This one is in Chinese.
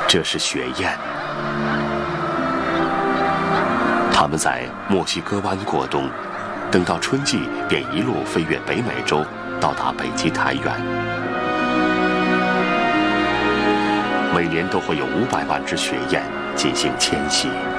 这是雪雁，它们在墨西哥湾过冬，等到春季便一路飞越北美洲，到达北极太原。每年都会有500万只雪雁进行迁徙。